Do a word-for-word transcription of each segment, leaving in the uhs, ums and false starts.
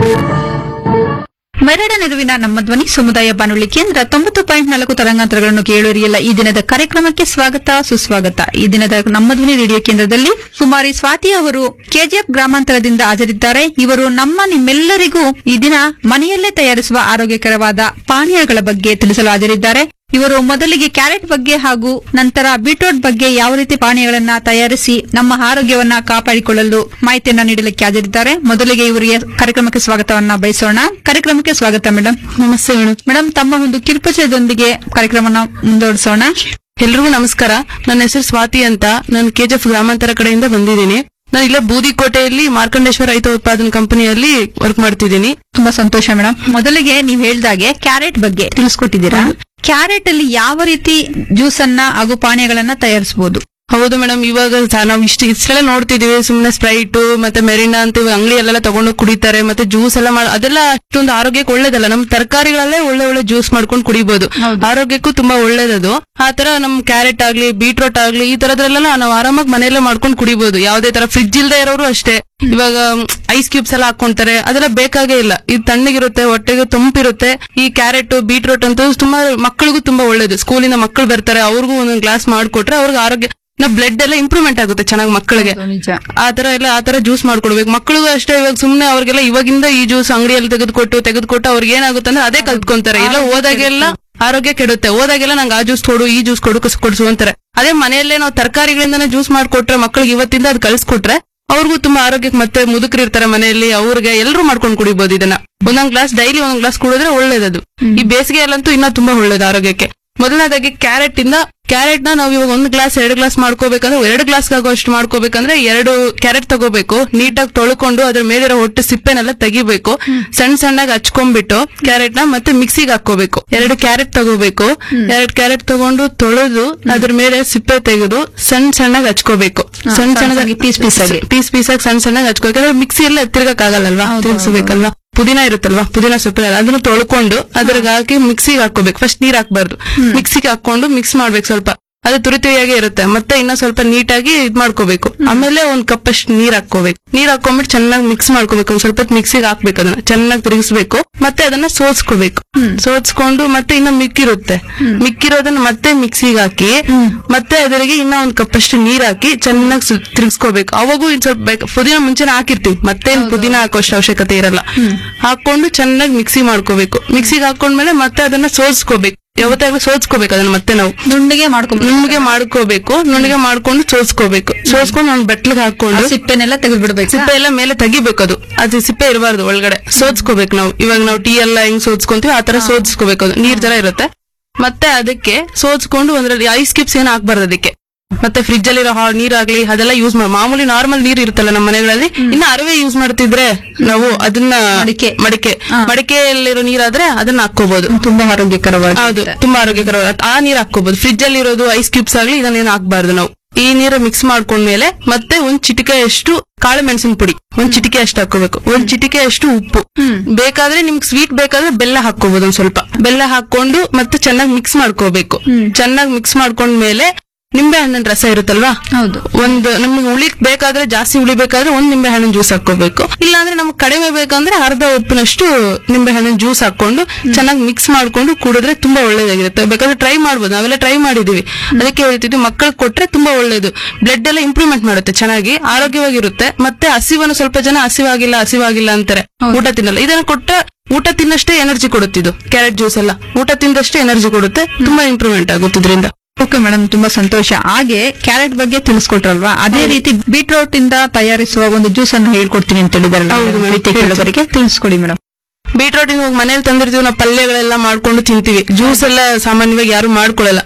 ಮರಡ ನೆರವಿನ ನಮ್ಮ ಧ್ವನಿ ಸಮುದಾಯ ಬಾನುಲಿ ಕೇಂದ್ರ ತೊಂಬತ್ತು ಪಾಯಿಂಟ್ ನಾಲ್ಕು ತರಂಗಾಂತರಗಳನ್ನು ಕೇಳುವರಿಯಲ್ಲ. ಈ ದಿನದ ಕಾರ್ಯಕ್ರಮಕ್ಕೆ ಸ್ವಾಗತ ಸುಸ್ವಾಗತ. ಈ ದಿನದ ನಮ್ಮ ಧ್ವನಿ ರೇಡಿಯೋ ಕೇಂದ್ರದಲ್ಲಿ ಕುಮಾರಿ ಸ್ವಾತಿ ಅವರು ಕೆಜಿಎಫ್ ಗ್ರಾಮಾಂತರದಿಂದ ಹಾಜರಿದ್ದಾರೆ. ಇವರು ನಮ್ಮ ನಿಮ್ಮೆಲ್ಲರಿಗೂ ಈ ದಿನ ಮನೆಯಲ್ಲೇ ತಯಾರಿಸುವ ಆರೋಗ್ಯಕರವಾದ ಪಾನೀಯಗಳ ಬಗ್ಗೆ ತಿಳಿಸಲು ಹಾಜರಿದ್ದಾರೆ. ಇವರು ಮೊದಲಿಗೆ ಕ್ಯಾರೆಟ್ ಬಗ್ಗೆ ಹಾಗೂ ನಂತರ ಬೀಟ್ರೂಟ್ ಬಗ್ಗೆ ಯಾವ ರೀತಿ ಪಾನೀಯಗಳನ್ನ ತಯಾರಿಸಿ ನಮ್ಮ ಆರೋಗ್ಯವನ್ನ ಕಾಪಾಡಿಕೊಳ್ಳಲು ಮಾಹಿತಿಯನ್ನ ನೀಡಲಿಕ್ಕೆ ಹಾಜರಿದ್ದಾರೆ. ಮೊದಲಿಗೆ ಇವರಿಗೆ ಕಾರ್ಯಕ್ರಮಕ್ಕೆ ಸ್ವಾಗತವನ್ನ ಬಯಸೋಣ. ಕಾರ್ಯಕ್ರಮಕ್ಕೆ ಸ್ವಾಗತ ಮೇಡಮ್. ನಮಸ್ತೆ ಮೇಡಮ್. ಮೇಡಮ್, ತಮ್ಮ ಒಂದು ಕಿರುಪರಿಚಯದೊಂದಿಗೆ ಕಾರ್ಯಕ್ರಮನ ಮುಂದುವರಿಸೋಣ. ಎಲ್ರಿಗೂ ನಮಸ್ಕಾರ. ನನ್ನ ಹೆಸರು ಸ್ವಾತಿ ಅಂತ. ನಾನು ಕೆಜಿಎಫ್ ಗ್ರಾಮಾಂತರ ಕಡೆಯಿಂದ ಬಂದಿದ್ದೀನಿ. ನಾನು ಇಲ್ಲೇ ಬೂದಿಕೋಟೆಯಲ್ಲಿ ಮಾರ್ಕಂಡೇಶ್ವರ ರೈತ ಉತ್ಪಾದನಾ ಕಂಪನಿಯಲ್ಲಿ ವರ್ಕ್ ಮಾಡ್ತಿದ್ದೀನಿ. ತುಂಬಾ ಸಂತೋಷ ಮೇಡಮ್. ಮೊದಲಿಗೆ ನೀವು ಹೇಳ್ದಾಗೆ ಕ್ಯಾರೆಟ್ ಬಗ್ಗೆ ತಿಳಿಸ್ಕೊಟ್ಟಿದ್ದೀರಾ. ಕ್ಯಾರೆಟ್ ಅಲ್ಲಿ ಯಾವ ರೀತಿ ಜ್ಯೂಸ್ ಅನ್ನ ಹಾಗೂ ಪಾನೀಯಗಳನ್ನ ತಯಾರಿಸಬಹುದು? ಹೌದು ಮೇಡಮ್, ಇವಾಗ ನಾವು ಇಷ್ಟ ಇಷ್ಟೆಲ್ಲ ನೋಡ್ತಿದೀವಿ. ಸುಮ್ನೆ ಸ್ಪ್ರೈಟ್ ಮತ್ತೆ ಮೆರಿನಾ ಅಂತ ಅಂಗಡಿ ಎಲ್ಲ ತಗೊಂಡು ಕುಡಿತಾರೆ, ಮತ್ತೆ ಜ್ಯೂಸ್ ಎಲ್ಲ ಮಾಡಿ ಅದೆಲ್ಲ ಅಷ್ಟೊಂದು ಆರೋಗ್ಯಕ್ಕೆ ಒಳ್ಳೇದಲ್ಲ. ನಮ್ ತರಕಾರಿಗಳಲ್ಲೇ ಒಳ್ಳೆ ಒಳ್ಳೆ ಜ್ಯೂಸ್ ಮಾಡ್ಕೊಂಡು ಕುಡಿಬಹುದು, ಆರೋಗ್ಯಕ್ಕೂ ತುಂಬಾ ಒಳ್ಳೇದದು. ಆತರ ನಮ್ ಕ್ಯಾರೆಟ್ ಆಗ್ಲಿ ಬೀಟ್ರೂಟ್ ಆಗ್ಲಿ ಈ ತರದ್ರೆಲ್ಲ ನಾವು ಆರಾಮಾಗಿ ಮನೆಯಲ್ಲೇ ಮಾಡ್ಕೊಂಡು ಕುಡಿಬಹುದು. ಯಾವ್ದೇ ತರ ಫ್ರಿಡ್ಜ್ ಇಲ್ದೇ ಇರೋರು ಅಷ್ಟೇ. ಇವಾಗ ಐಸ್ ಕ್ಯೂಬ್ಸ್ ಎಲ್ಲ ಹಾಕೊಂತಾರೆ, ಅದೆಲ್ಲ ಬೇಕಾಗೇ ಇಲ್ಲ. ಇದು ತಣ್ಣಗಿರುತ್ತೆ, ಹೊಟ್ಟೆಗೆ ತಂಪಿರುತ್ತೆ. ಈ ಕ್ಯಾರೆಟ್ ಬೀಟ್ರೂಟ್ ಅಂತ ತುಂಬಾ ಮಕ್ಕಳಿಗೂ ತುಂಬಾ ಒಳ್ಳೇದು. ಸ್ಕೂಲಿಂದ ಮಕ್ಕಳು ಬರ್ತಾರೆ, ಅವ್ರಿಗೂ ಒಂದೊಂದು ಗ್ಲಾಸ್ ಮಾಡ್ಕೊಟ್ರೆ ಅವ್ರಿಗೆ ಆರೋಗ್ಯ ನಾ ಬ್ಲಡ್ ಎಲ್ಲ ಇಂಪ್ರೂವ್ಮೆಂಟ್ ಆಗುತ್ತೆ ಚೆನ್ನಾಗಿ ಮಕ್ಕಳಿಗೆ. ಆತರ ಎಲ್ಲ ಆತರ ಜ್ಯೂಸ್ ಮಾಡ್ಕೊಡ್ಬೇಕು. ಮಕ್ಕಳಿಗೂ ಅಷ್ಟೇ. ಇವಾಗ ಸುಮ್ನೆ ಅವ್ರಿಗೆಲ್ಲ ಇವಾಗಿಂದ ಈ ಜ್ಯೂಸ್ ಅಂಗಡಿಯಲ್ಲಿ ತೆಗೆದುಕೊಟ್ಟು ತೆಗೆದುಕೊಟ್ಟು ಅವ್ರಿಗೆ ಏನಾಗುತ್ತೆ ಅಂದ್ರೆ ಅದೇ ಕಲ್ತ್ಕೊಂತಾರೆ. ಎಲ್ಲ ಓದಾಗೆಲ್ಲ ಆರೋಗ್ಯ ಕೆಡುತ್ತೆ. ಓದಾಗೆಲ್ಲ ನಂಗೆ ಆ ಜ್ಯೂಸ್ ಕೊಡು ಈ ಜ್ಯೂಸ್ ಕೊಡು ಕೊಡ್ಸು ಅಂತಾರೆ. ಅದೇ ಮನೆಯಲ್ಲೇ ನಾವು ತರಕಾರಿಗಳಿಂದಾನೇ ಜ್ಯೂಸ್ ಮಾಡ್ಕೊಟ್ರೆ ಮಕ್ಕಳಿಗೆ ಇವತ್ತಿಂದ ಅದು ಕಳ್ಸಿಕೊಟ್ರೆ ಅವ್ರಿಗೂ ತುಂಬಾ ಆರೋಗ್ಯಕ್ಕೆ, ಮತ್ತೆ ಮುದುಕರು ಇರ್ತಾರೆ ಮನೆಯಲ್ಲಿ, ಅವ್ರಿಗೆ ಎಲ್ಲರೂ ಮಾಡ್ಕೊಂಡು ಕುಡಿಬಹುದು. ಇದನ್ನ ಒಂದೊಂದ್ ಗ್ಲಾಸ್ ಡೈಲಿ ಒಂದೊಂದ್ ಗ್ಲಾಸ್ ಕುಡಿದ್ರೆ ಒಳ್ಳೇದದು. ಈ ಬೇಸಿಗೆಯಲ್ಲಂತೂ ಇನ್ನ ತುಂಬಾ ಒಳ್ಳೇದು ಆರೋಗ್ಯಕ್ಕೆ. ಮೊದಲನೇದಾಗಿ ಕ್ಯಾರೆಟ್ ಇಂದ ಕ್ಯಾರೆಟ್ ನ ನಾವು ಇವಾಗ ಒಂದು ಗ್ಲಾಸ್ ಎರಡು ಗ್ಲಾಸ್ ಮಾಡ್ಕೋಬೇಕಂದ್ರೆ ಎರಡು ಗ್ಲಾಸ್ ಆಗೋ ಅಷ್ಟು ಮಾಡ್ಕೋಬೇಕಂದ್ರೆ ಎರಡು ಕ್ಯಾರೆಟ್ ತಗೋಬೇಕು. ನೀಟಾಗಿ ತೊಳ್ಕೊಂಡು ಅದ್ರ ಮೇಲಿರೋ ಹೊಟ್ಟೆ ಸಿಪ್ಪೆನೆಲ್ಲ ತೆಗಿಬೇಕು. ಸಣ್ಣ ಸಣ್ಣಾಗಿ ಹಚ್ಕೊಂಡ್ಬಿಟ್ಟು ಕ್ಯಾರೆಟ್ ನ ಮತ್ತೆ ಮಿಕ್ಸಿಗೆ ಹಾಕೋಬೇಕು. ಎರಡು ಕ್ಯಾರೆಟ್ ತಗೋಬೇಕು. ಎರಡು ಕ್ಯಾರೆಟ್ ತಗೊಂಡು ತೊಳೆದು ಅದ್ರ ಮೇಲೆ ಸಿಪ್ಪೆ ತೆಗೆದು ಸಣ್ಣ ಸಣ್ಣಾಗಿ ಹಚ್ಕೋಬೇಕು. ಸಣ್ಣ ಸಣ್ಣದಾಗಿ ಪೀಸ್ ಪೀಸ್ ಆಗಿ ಪೀಸ್ ಪೀಸ್ ಆಗಿ ಸಣ್ಣ ಸಣ್ಣಾಗಿ ಹಚ್ಕೋಬೇಕು. ಮಿಕ್ಸಿ ಎಲ್ಲ ತಿರ್ಗಕ್ ಆಗಲ್ಲಲ್ವಾ, ತಿರ್ಗಿಸ್ಬೇಕಲ್ವಾ. ಪುದೀನ ಇರುತ್ತಲ್ವಾ, ಪುದೀನ ಸೊಪ್ಪು ಅದನ್ನು ತೊಳ್ಕೊಂಡು ಅದ್ರಾಗ ಹಾಕಿ ಮಿಕ್ಸಿಗೆ ಹಾಕೋಬೇಕು. ಫಸ್ಟ್ ನೀರ್ ಹಾಕ್ಬಾರ್ದು, ಮಿಕ್ಸಿಗೆ ಹಾಕೊಂಡು ಮಿಕ್ಸ್ ಮಾಡ್ಬೇಕು. ಸ್ವಲ್ಪ ಅದು ತುರಿ ತುರಿಯಾಗಿ ಇರುತ್ತೆ. ಮತ್ತೆ ಇನ್ನ ಸ್ವಲ್ಪ ನೀಟಾಗಿ ಇದ್ ಮಾಡ್ಕೋಬೇಕು. ಆಮೇಲೆ ಒಂದ್ ಕಪ್ ಅಷ್ಟು ನೀರ್ ಹಾಕೋಬೇಕು. ನೀರ್ ಹಾಕೊಂಡ್ಬಿಟ್ಟು ಚೆನ್ನಾಗಿ ಮಿಕ್ಸ್ ಮಾಡ್ಕೋಬೇಕು. ಒಂದ್ ಸ್ವಲ್ಪ ಮಿಕ್ಸಿಗೆ ಹಾಕ್ಬೇಕು. ಅದನ್ನ ಚೆನ್ನಾಗಿ ತಿರುಗಿಸ್ಬೇಕು. ಮತ್ತೆ ಅದನ್ನ ಸೋಸ್ಕೋಬೇಕು. ಸೋಸ್ಕೊಂಡು ಮತ್ತೆ ಇನ್ನ ಮಿಕ್ಕಿರುತ್ತೆ, ಮಿಕ್ಕಿರೋದನ್ನ ಮತ್ತೆ ಮಿಕ್ಸಿಗೆ ಹಾಕಿ ಮತ್ತೆ ಅದರಿಗೆ ಇನ್ನ ಒಂದ್ ಕಪ್ ಅಷ್ಟು ನೀರ್ ಹಾಕಿ ಚೆನ್ನಾಗಿ ತಿರುಗಿಸ್ಕೋಬೇಕು. ಅವಾಗೂ ಇನ್ ಸ್ವಲ್ಪ ಪುದೀನ ಮುಂಚೆನೆ ಹಾಕಿರ್ತೀವಿ, ಮತ್ತೆ ಪುದೀನ ಹಾಕೋಷ್ಟು ಅವಶ್ಯಕತೆ ಇರಲ್ಲ. ಹಾಕೊಂಡು ಚೆನ್ನಾಗಿ ಮಿಕ್ಸಿ ಮಾಡ್ಕೋಬೇಕು. ಮಿಕ್ಸಿಗೆ ಹಾಕೊಂಡ್ಮೇಲೆ ಮತ್ತೆ ಅದನ್ನ ಸೋಸ್ಕೋಬೇಕು. ಯಾವತ್ತಾಗ್ಲೂ ಸೋಸ್ಕೋಬೇಕು ಅದನ್ನ. ಮತ್ತೆ ನಾವು ನುಣ್ಣಗೆ ಮಾಡ್ಕೊಂಡು ನುಣ್ಣಗೆ ಮಾಡ್ಕೋಬೇಕು. ನುಣ್ಣಗೆ ಮಾಡ್ಕೊಂಡು ಸೋಸ್ಕೋಬೇಕು. ಸೋಸ್ಕೊಂಡು ಒಂದ್ ಬಟ್ಲಿಗೆ ಹಾಕೊಂಡು ಸಿಪ್ಪೆನೆಲ್ಲ ತೆಗೆದು ಬಿಡ್ಬೇಕು. ಸಿಪ್ಪೆ ಎಲ್ಲ ಮೇಲೆ ತೆಗಿಬೇಕು. ಅದು ಅದು ಸಿಪ್ಪೆ ಇರಬಾರ್ದು ಒಳಗಡೆ. ಸೋದ್ಸ್ಕೋಬೇಕು ನಾವು. ಇವಾಗ ನಾವು ಟೀ ಎಲ್ಲ ಹೆಂಗ್ ಸೋದ್ಸ್ಕೊಂತೀವಿ ಆತರ ಸೋದ್ಸ್ಕೋಬೇಕು. ಅದು ನೀರ್ ತರ ಇರುತ್ತೆ. ಮತ್ತೆ ಅದಕ್ಕೆ ಸೋದ್ಸ್ಕೊಂಡು ಒಂದ್ರಲ್ಲಿ ಐಸ್ ಕ್ಯೂಬ್ಸ್ ಏನು ಹಾಕ್ಬಾರ್ದು ಅದಕ್ಕೆ. ಮತ್ತೆ ಫ್ರಿಜ್ ಅಲ್ಲಿರೋ ನೀರಾಗ್ಲಿ ಅದೆಲ್ಲ ಯೂಸ್ ಮಾಡಿ. ಮಾಮೂಲಿ ನಾರ್ಮಲ್ ನೀರ್ ಇರುತ್ತಲ್ಲ ನಮ್ಮ ಮನೆಗಳಲ್ಲಿ, ಇನ್ನ ಅರವೆ ಯೂಸ್ ಮಾಡ್ತಿದ್ರೆ ನಾವು ಅದನ್ನ ಮಡಿಕೆ ಮಡಿಕೆ ಮಡಿಕೆಯಲ್ಲಿರೋ ನೀರಾದ್ರೆ ಅದನ್ನ ಹಾಕೋಬಹುದು. ತುಂಬಾ ಆರೋಗ್ಯಕರವಾಗಿ. ಹೌದು, ತುಂಬಾ ಆರೋಗ್ಯಕರವಾಗಿ ಆ ನೀರ್ ಹಾಕೋಬಹುದು. ಫ್ರಿಜ್ ಅಲ್ಲಿ ಇರೋದು ಐಸ್ ಕ್ಯೂಬ್ಸ್ ಆಗ್ಲಿ ಇದನ್ನೇನು ಹಾಕ್ಬಾರ್ದು ನಾವು. ಈ ನೀರು ಮಿಕ್ಸ್ ಮಾಡ್ಕೊಂಡ್ಮೇಲೆ ಮತ್ತೆ ಒಂದ್ ಚಿಟಿಕೆಯಷ್ಟು ಕಾಳು ಮೆಣಸಿನ ಪುಡಿ ಒಂದ್ ಚಿಟಿಕೆ ಅಷ್ಟು ಹಾಕೋಬೇಕು. ಒಂದ್ ಚಿಟಿಕೆ ಅಷ್ಟು ಉಪ್ಪು. ಬೇಕಾದ್ರೆ ನಿಮ್ಗೆ ಸ್ವೀಟ್ ಬೇಕಾದ್ರೆ ಬೆಲ್ಲ ಹಾಕೋಬಹುದು. ಒಂದ್ ಸ್ವಲ್ಪ ಬೆಲ್ಲ ಹಾಕೊಂಡು ಮತ್ತೆ ಚೆನ್ನಾಗಿ ಮಿಕ್ಸ್ ಮಾಡ್ಕೋಬೇಕು. ಚೆನ್ನಾಗಿ ಮಿಕ್ಸ್ ಮಾಡ್ಕೊಂಡ್ಮೇಲೆ ನಿಂಬೆ ಹಣ್ಣಿನ ರಸ ಇರುತ್ತಲ್ವಾ, ಹೌದು, ಒಂದು ನಮ್ಗೆ ಹುಳಿ ಬೇಕಾದ್ರೆ ಜಾಸ್ತಿ ಹುಳಿ ಬೇಕಾದ್ರೆ ಒಂದ್ ನಿಂಬೆ ಹಣ್ಣಿನ ಜ್ಯೂಸ್ ಹಾಕೋಬೇಕು. ಇಲ್ಲಾಂದ್ರೆ ನಮ್ಗೆ ಕಡಿಮೆ ಬೇಕಂದ್ರೆ ಅರ್ಧ ಉಪ್ಪಿನಷ್ಟು ನಿಂಬೆ ಹಣ್ಣಿನ ಜ್ಯೂಸ್ ಹಾಕೊಂಡು ಚೆನ್ನಾಗಿ ಮಿಕ್ಸ್ ಮಾಡ್ಕೊಂಡು ಕುಡಿದ್ರೆ ತುಂಬಾ ಒಳ್ಳೇದಾಗಿರುತ್ತೆ. ಬೇಕಾದ್ರೆ ಟ್ರೈ ಮಾಡ್ಬೋದು. ನಾವೆಲ್ಲ ಟ್ರೈ ಮಾಡಿದೀವಿ. ಅದಕ್ಕೆ ಹೇಳ್ತಿದ್ವಿ ಮಕ್ಕಳಿಗೆ ಕೊಟ್ರೆ ತುಂಬಾ ಒಳ್ಳೇದು. ಬ್ಲಡ್ ಎಲ್ಲ ಇಂಪ್ರೂವ್ಮೆಂಟ್ ಮಾಡುತ್ತೆ, ಚೆನ್ನಾಗಿ ಆರೋಗ್ಯವಾಗಿರುತ್ತೆ. ಮತ್ತೆ ಹಸಿವನ್ನು ಸ್ವಲ್ಪ ಜನ ಹಸಿವಾಗಿಲ್ಲ ಹಸಿವಾಗಿಲ್ಲ ಅಂತಾರೆ, ಊಟ ತಿನ್ನಲ್ಲ. ಇದನ್ನ ಕೊಟ್ರೆ ಊಟ ತಿನ್ನಷ್ಟೇ ಎನರ್ಜಿ ಕೊಡುತ್ತಿದ್ದು ಕ್ಯಾರೆಟ್ ಜ್ಯೂಸ್ ಎಲ್ಲ. ಊಟ ತಿಂದಷ್ಟೇ ಎನರ್ಜಿ ಕೊಡುತ್ತೆ. ತುಂಬಾ ಇಂಪ್ರೂವ್ಮೆಂಟ್ ಆಗುತ್ತೆ ಇದರಿಂದ. ಓಕೆ ಮೇಡಮ್, ತುಂಬಾ ಸಂತೋಷ. ಹಾಗೆ ಕ್ಯಾರೆಟ್ ಬಗ್ಗೆ ತಿಳಿಸ್ಕೊಟ್ರಲ್ವಾ, ಅದೇ ರೀತಿ ಬೀಟ್ರೂಟ್ ಇಂದ ತಯಾರಿಸುವ ಒಂದು ಜ್ಯೂಸ್ ಅನ್ನು ಹೇಳ್ಕೊಡ್ತೀನಿ ಅಂತ ಹೇಳಿದಾರಲ್ಲ, ತಿಳಿಸ್ಕೊಡಿ ಮೇಡಮ್. ಬೀಟ್ರೂಟ್ ಇವಾಗ ಮನೇಲಿ ತಂದಿರ್ತೀವಿ ನಾವು, ಪಲ್ಯಗಳೆಲ್ಲ ಮಾಡ್ಕೊಂಡು ತಿಂತೀವಿ. ಜ್ಯೂಸ್ ಎಲ್ಲ ಸಾಮಾನ್ಯವಾಗಿ ಯಾರು ಮಾಡ್ಕೊಳ್ಳಲ್ಲ.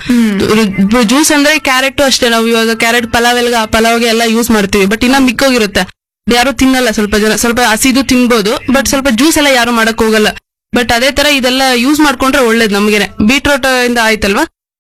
ಜ್ಯೂಸ್ ಅಂದ್ರೆ ಕ್ಯಾರೆಟ್ ಅಷ್ಟೇ. ನಾವು ಇವಾಗ ಕ್ಯಾರೆಟ್ ಪಲಾವ್ ಎಲ್ಲ ಪಲಾವ್ಗೆ ಎಲ್ಲ ಯೂಸ್ ಮಾಡ್ತೀವಿ. ಬಟ್ ಇನ್ನ ಮಿಕ್ಕೋಗಿರುತ್ತೆ, ಯಾರು ತಿನ್ನಲ್ಲ. ಸ್ವಲ್ಪ ಜನ ಸ್ವಲ್ಪ ಹಸಿದು ತಿನ್ಬೋದು, ಬಟ್ ಸ್ವಲ್ಪ ಜ್ಯೂಸ್ ಎಲ್ಲ ಯಾರು ಮಾಡಕ್ ಹೋಗಲ್ಲ. ಬಟ್ ಅದೇ ತರ ಇದೆಲ್ಲ ಯೂಸ್ ಮಾಡ್ಕೊಂಡ್ರೆ ಒಳ್ಳೇದು ನಮ್ಗೆನೆ. ಬೀಟ್ರೂಟ್ ಇಂದ ಆಯ್ತಲ್ವಾ,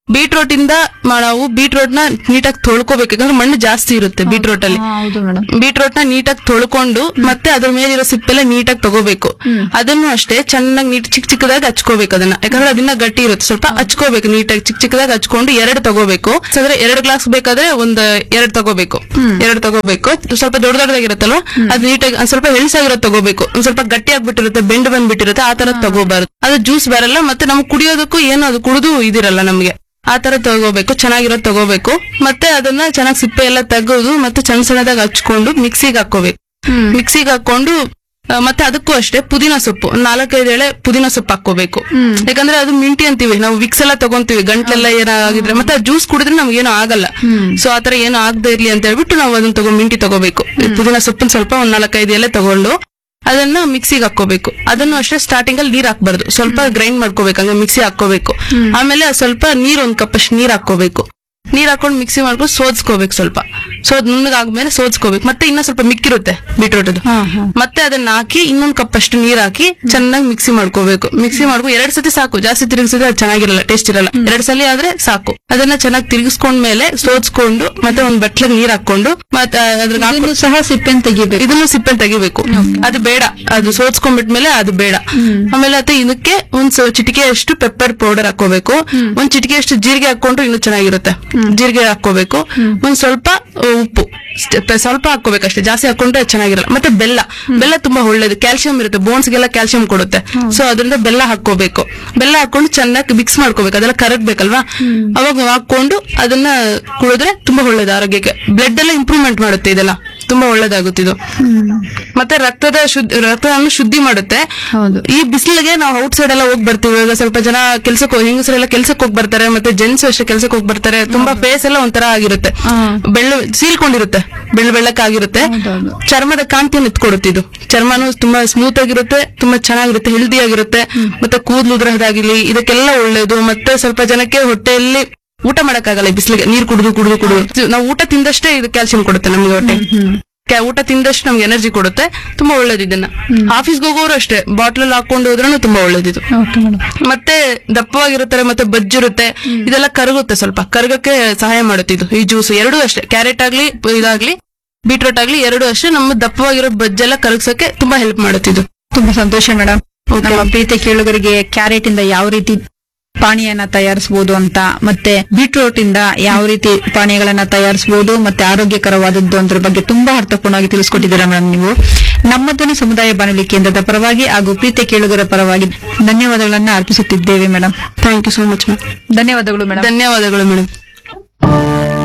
ಬೀಟ್ರೋಟ್ ಇಂದ ಮ- ನಾವು ಬೀಟ್ರೋಟ್ ನ ನೀಟಾಗಿ ತೊಳ್ಕೊಬೇಕು, ಯಾಕಂದ್ರೆ ಮಣ್ಣು ಜಾಸ್ತಿ ಇರುತ್ತೆ ಬೀಟ್ರೋಟ್ ಅಲ್ಲಿ. ಹಾ, ಹೌದು ಮೇಡಮ್. ಬೀಟ್ರೋಟ್ ನ ನೀಟಾಗಿ ತೊಳ್ಕೊಂಡು ಮತ್ತೆ ಅದ್ರ ಮೇಲಿರೋ ಸಿಪ್ಪೆಲ್ಲ ನೀಟಾಗಿ ತಗೋಬೇಕು. ಅದನ್ನು ಅಷ್ಟೇ ಚೆನ್ನಾಗಿ ನೀಟ್ ಚಿಕ್ಕ ಚಿಕ್ಕದಾಗಿ ಹಚ್ಕೋಬೇಕು ಅದನ್ನ, ಯಾಕಂದ್ರೆ ಅದನ್ನ ಗಟ್ಟಿ ಇರುತ್ತೆ ಸ್ವಲ್ಪ. ಹಚ್ಕೋಬೇಕು ನೀಟಾಗಿ ಚಿಕ್ಕ ಚಿಕ್ಕದಾಗಿ ಹಚ್ಕೊಂಡು ಎರಡು ತಗೋಬೇಕು. ಅಂದ್ರೆ ಎರಡು ಗ್ಲಾಸ್ ಬೇಕಾದ್ರೆ ಒಂದ್ ಎರಡು ತಗೋಬೇಕು, ಎರಡು ತಗೋಬೇಕು. ಸ್ವಲ್ಪ ದೊಡ್ಡ ದೊಡ್ಡದಾಗಿರುತ್ತಲ್ವ ಅದು ನೀಟಾಗಿ ಒಂದ್ ಸ್ವಲ್ಪ ಹೆಲ್ಸಾಗಿರೋದು ತಗೋಬೇಕು. ಒಂದ್ ಸ್ವಲ್ಪ ಗಟ್ಟಿ ಆಗ್ಬಿಟ್ಟಿರುತ್ತೆ, ಬೆಂಡ್ ಬಂದ್ಬಿಟ್ಟಿರುತ್ತೆ, ಆ ತರ ತಗೋಬಾರ್ದು. ಅದು ಜ್ಯೂಸ್ ಬರಲ್ಲ, ಮತ್ತೆ ನಮ್ಗೆ ಕುಡಿಯೋದಕ್ಕೂ ಏನು ಅದು ಕುಡಿದು ಇದಿರಲ್ಲ ನಮ್ಗೆ. ಆ ತರ ತಗೋಬೇಕು, ಚೆನ್ನಾಗಿರೋದು ತಗೋಬೇಕು. ಮತ್ತೆ ಅದನ್ನ ಚೆನ್ನಾಗಿ ಸಿಪ್ಪೆ ಎಲ್ಲ ತೆಗೆದು ಮತ್ತೆ ಸಣ್ಣ ಸಣ್ಣದಾಗಿ ಹಚ್ಕೊಂಡು ಮಿಕ್ಸಿಗೆ ಹಾಕೋಬೇಕು. ಮಿಕ್ಸಿಗೆ ಹಾಕೊಂಡು ಆ, ಮತ್ತೆ ಅದಕ್ಕೂ ಅಷ್ಟೇ ಪುದೀನ ಸೊಪ್ಪು ಒಂದ್ ನಾಲ್ಕೈದು ಎಳೆ ಪುದೀನ ಸೊಪ್ಪು ಹಾಕೋಬೇಕು. ಯಾಕಂದ್ರೆ ಅದು ಮಿಂಟಿ ಅಂತೀವಿ ನಾವು, ವಿಕ್ಸ್ ಎಲ್ಲ ತಗೊಂತೀವಿ ಗಂಟ್ಲೆಲ್ಲ ಏನಾಗಿದ್ರೆ, ಮತ್ತೆ ಜ್ಯೂಸ್ ಕುಡಿದ್ರೆ ನಮ್ಗೆ ಏನೂ ಆಗಲ್ಲ. ಸೊ ಆತರ ಏನು ಆಗದೆ ಇರ್ಲಿ ಅಂತ ಹೇಳ್ಬಿಟ್ಟು ನಾವು ಅದನ್ನ ತಗೋ ಮಿಂಟಿ ತಗೋಬೇಕು. ಪುದೀನ ಸೊಪ್ಪನ್ ಸ್ವಲ್ಪ ಒಂದ್ ನಾಲ್ಕೈದು ಎಲೆ ತಗೊಂಡು ಅದನ್ನ ಮಿಕ್ಸಿಗೆ ಹಾಕೋಬೇಕು. ಅದನ್ನು ಅಷ್ಟೇ ಸ್ಟಾರ್ಟಿಂಗ್ ಅಲ್ಲಿ ನೀರ್ ಹಾಕ್ಬಾರ್ದು, ಸ್ವಲ್ಪ ಗ್ರೈಂಡ್ ಮಾಡ್ಕೋಬೇಕು, ಹಂಗೆ ಮಿಕ್ಸಿ ಹಾಕೋಬೇಕು. ಆಮೇಲೆ ಸ್ವಲ್ಪ ನೀರ್ ಒಂದ್ ಕಪ್ ಅಷ್ಟು ನೀರ್ ಹಾಕೋಬೇಕು. ನೀರ್ ಹಾಕೊಂಡು ಮಿಕ್ಸಿ ಮಾಡ್ಕೊಂಡು ಸೋದ್ಸ್ಕೋಬೇಕು. ಸ್ವಲ್ಪ ಸೋದ್ ನುಣ್ಣಗಾದ್ಮೇಲೆ ಸೋದ್ಸ್ಕೋಬೇಕು. ಮತ್ತೆ ಇನ್ನ ಸ್ವಲ್ಪ ಮಿಕ್ಕಿರುತ್ತೆ ಬೀಟ್ರೋಟ್ ಮತ್ತೆ ಅದನ್ನ ಹಾಕಿ ಇನ್ನೊಂದ್ ಕಪ್ ಅಷ್ಟು ನೀರ್ ಹಾಕಿ ಚೆನ್ನಾಗಿ ಮಿಕ್ಸಿ ಮಾಡ್ಕೋಬೇಕು. ಮಿಕ್ಸಿ ಮಾಡ್ಕೊಂಡು ಎರಡ್ ಸತಿ ಸಾಕು, ಜಾಸ್ತಿ ತಿರುಗಿಸಿದ್ರೆ ಅದು ಚೆನ್ನಾಗಿರಲ್ಲ, ಟೇಸ್ಟ್ ಇರಲ್ಲ. ಎರಡ್ ಸಲ ಆದ್ರೆ ಸಾಕು. ಅದನ್ನ ಚೆನ್ನಾಗಿ ತಿರುಗಿಸ್ಕೊಂಡ್ಮೇಲೆ ಸೋದ್ಸ್ಕೊಂಡು ಮತ್ತೆ ಒಂದ್ ಬಟ್ಲಿಗೆ ನೀರ್ ಹಾಕೊಂಡು ಮತ್ತೆ ಅದ್ರಾಗ ಹಾಕಿ ಇದನ್ನು ಸಹ ಸಿಪ್ಪೆನ್ ತೆಗಿಬೇಕು. ಇದನ್ನು ಸಿಪ್ಪೆ ತೆಗಿಬೇಕು. ಅದು ಬೇಡ, ಅದು ಸೋದ್ಸ್ಕೊಂಡ್ಬಿಟ್ಮೇಲೆ ಅದು ಬೇಡ. ಆಮೇಲೆ ಮತ್ತೆ ಇದಕ್ಕೆ ಒಂದ್ ಸ- ಚಿಟಿಕೆ ಅಷ್ಟು ಪೆಪ್ಪರ್ ಪೌಡರ್ ಹಾಕೋಬೇಕು. ಒಂದ್ ಚಿಟಿಕೆ ಅಷ್ಟು ಜೀರಿಗೆ ಹಾಕೊಂಡ್ರು ಇನ್ನು ಚೆನ್ನಾಗಿರುತ್ತೆ. ಜೀರಿಗೆ ಹಾಕೋಬೇಕು. ಒಂದ್ ಸ್ವಲ್ಪ ಉಪ್ಪು ಸ್ಟ- ಸ್ವಲ್ಪ ಹಾಕೋಬೇಕಷ್ಟೇ, ಜಾಸ್ತಿ ಹಾಕೊಂಡ್ರೆ ಚೆನ್ನಾಗಿರಲ್ಲ. ಮತ್ತೆ ಬೆಲ್ಲ, ಬೆಲ್ಲ ತುಂಬಾ ಒಳ್ಳೇದು, ಕ್ಯಾಲ್ಸಿಯಂ ಇರುತ್ತೆ, ಬೋನ್ಸ್ಗೆಲ್ಲ ಕ್ಯಾಲ್ಸಿಯಂ ಕೊಡುತ್ತೆ. ಸೊ ಅದರಿಂದ ಬೆಲ್ಲ ಹಾಕೋಬೇಕು. ಬೆಲ್ಲ ಹಾಕೊಂಡು ಚೆನ್ನಾಗಿ ಮಿಕ್ಸ್ ಮಾಡ್ಕೋಬೇಕು, ಅದೆಲ್ಲ ಕರಗ್ಬೇಕಲ್ವಾ. ಅವಾಗ ಹಾಕೊಂಡು ಅದನ್ನ ಕುಡಿದ್ರೆ ತುಂಬಾ ಒಳ್ಳೇದು ಆರೋಗ್ಯಕ್ಕೆ. ಬ್ಲಡ್ ಎಲ್ಲ ಇಂಪ್ರೂವ್ಮೆಂಟ್ ಮಾಡುತ್ತೆ, ಇದೆಲ್ಲ ತುಂಬಾ ಒಳ್ಳೇದಾಗುತ್ತೆ ಇದು. ಮತ್ತೆ ರಕ್ತದ ಶುದ್ಧ ರಕ್ತವನ್ನು ಶುದ್ಧಿ ಮಾಡುತ್ತೆ. ಹೌದು. ಈ ಬಿಸಿಲಿಗೆ ನಾವು ಔಟ್ ಸೈಡ್ ಎಲ್ಲ ಹೋಗಿ ಬರ್ತೀವಿ. ಇವಾಗ ಸ್ವಲ್ಪ ಜನ ಕೆಲ್ಸಕ್ಕೆ ಹೆಂಗಸರೆಲ್ಲ ಕೆಲ್ಸಕ್ಕೆ ಹೋಗಿ ಬರ್ತಾರೆ, ಮತ್ತೆ ಜೆಂಟ್ಸ್ ಅಷ್ಟೇ ಕೆಲ್ಸಕ್ಕೆ ಹೋಗಿ ಬರ್ತಾರೆ. ತುಂಬಾ ಫೇಸ್ ಎಲ್ಲ ಒಂಥರ ಆಗಿರುತ್ತೆ, ಬೆಳ್ಳು ಸೀಲ್ಕೊಂಡಿರುತ್ತೆ, ಬೆಳ್ಳು ಬೆಳ್ಳಕ್ಕಾಗಿರುತ್ತೆ. ಹೌದೌದು. ಚರ್ಮದ ಕಾಂತಿಯನ್ನು ಎತ್ಕೊಡುತ್ತೆ ಇದು. ಚರ್ಮನು ತುಂಬಾ ಸ್ಮೂತ್ ಆಗಿರುತ್ತೆ, ತುಂಬಾ ಚೆನ್ನಾಗಿರುತ್ತೆ, ಹೆಲ್ದಿ ಆಗಿರುತ್ತೆ. ಮತ್ತೆ ಕೂದಲು ಉದ್ರಹದಾಗಿರ್ಲಿ ಇದಕ್ಕೆಲ್ಲ ಒಳ್ಳೇದು. ಮತ್ತೆ ಸ್ವಲ್ಪ ಜನಕ್ಕೆ ಹೊಟ್ಟೆಯಲ್ಲಿ ಊಟ ಮಾಡಕ್ಕಾಗಲ್ಲ ಈ ಬಿಸಿಲಿಗೆ, ನೀರ್ ಕುಡಿದು ಕುಡಿದು ಕುಡಿದು. ನಾವು ಊಟ ತಿಂದಷ್ಟೇ ಇದು ಕ್ಯಾಲ್ಸಿಯಂ ಕೊಡುತ್ತೆ ನಮ್ಗೆ ಹೊಟ್ಟೆ. ಕ್ಯಾ- ಊಟ ತಿಂದಷ್ಟು ನಮ್ಗೆ ಎನರ್ಜಿ ಕೊಡುತ್ತೆ, ತುಂಬಾ ಒಳ್ಳೇದು. ಇದನ್ನ ಆಫೀಸ್ಗೆ ಹೋಗೋರು ಅಷ್ಟೇ ಬಾಟ್ಲಲ್ಲಿ ಹಾಕೊಂಡು ಹೋದ್ರೂ ತುಂಬಾ ಒಳ್ಳೇದಿದು. Okay madam. ಮತ್ತೆ ದಪ್ಪವಾಗಿರುತ್ತಾರೆ, ಮತ್ತೆ ಬಜ್ಜಿರುತ್ತೆ, ಇದೆಲ್ಲ ಕರಗುತ್ತೆ, ಸ್ವಲ್ಪ ಕರಗಕ್ಕೆ ಸಹಾಯ ಮಾಡುತ್ತೆ ಇದು. ಈ ಜ್ಯೂಸ್ ಎರಡೂ ಅಷ್ಟೇ, ಕ್ಯಾರೆಟ್ ಆಗ್ಲಿ ಇದಾಗ್ಲಿ ಬೀಟ್ರೋಟ್ ಆಗ್ಲಿ ಎರಡೂ ಅಷ್ಟೇ ನಮ್ಮ ದಪ್ಪವಾಗಿರೋ ಬಜ್ಜೆಲ್ಲ ಕರಗ್ಸಕ್ಕೆ ತುಂಬಾ ಹೆಲ್ಪ್ ಮಾಡುತ್ತೆ ಇದು. ತುಂಬಾ ಸಂತೋಷ ಮೇಡಮ್. ನಮ್ಮ ಪ್ರೀತಿ ಕೇಳುಗರಿಗೆ ಕ್ಯಾರೆಟ್ ಇಂದ ಯಾವ ರೀತಿ ಪಾನೀಯನ ತಯಾರಿಸಬಹುದು ಅಂತ, ಮತ್ತೆ ಬೀಟ್ರೋಟ್ ಇಂದ ಯಾವ ರೀತಿ ಪಾನೀಯಗಳನ್ನ ತಯಾರಿಸಬಹುದು, ಮತ್ತೆ ಆರೋಗ್ಯಕರವಾದದ್ದು ಅದ್ರ ಬಗ್ಗೆ ತುಂಬಾ ಅರ್ಥಪೂರ್ಣವಾಗಿ ತಿಳಿಸ್ಕೊಟ್ಟಿದ್ದೀರಾ ಮೇಡಮ್ ನೀವು. ನಮ್ಮ ಧ್ವನಿ ಸಮುದಾಯ ಬಾನುಲಿ ಕೇಂದ್ರದ ಪರವಾಗಿ ಹಾಗೂ ಪ್ರೀತಿ ಕೇಳುಗರ ಪರವಾಗಿ ಧನ್ಯವಾದಗಳನ್ನ ಅರ್ಪಿಸುತ್ತಿದ್ದೇವೆ madam. Thank you so much madam. ಧನ್ಯವಾದಗಳು ಮೇಡಮ್. ಧನ್ಯವಾದಗಳು ಮೇಡಮ್.